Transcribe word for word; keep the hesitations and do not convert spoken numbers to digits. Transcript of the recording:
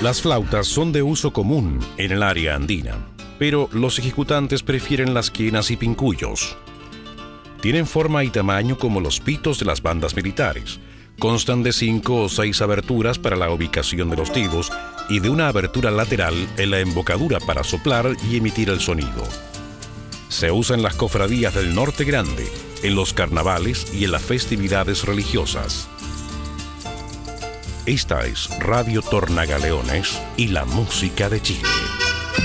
Las flautas son de uso común en el área andina, pero los ejecutantes prefieren las quenas y pincuyos. Tienen forma y tamaño como los pitos de las bandas militares. Constan de cinco o seis aberturas para la ubicación de los dedos y de una abertura lateral en la embocadura para soplar y emitir el sonido. Se usa en las cofradías del Norte Grande, en los carnavales y en las festividades religiosas. Esta es Radio Tornagaleones y la música de Chile.